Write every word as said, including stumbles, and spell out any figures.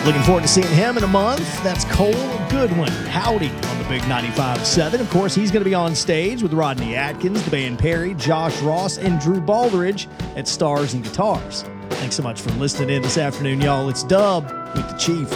Looking forward to seeing him in a month. That's Cole Goodwin. Howdy on the Big ninety-five point seven. Of course, he's going to be on stage with Rodney Atkins, DeBan Perry, Josh Ross, and Drew Baldridge at Stars and Guitars. Thanks so much for listening in this afternoon, y'all. It's Dub with the Chief.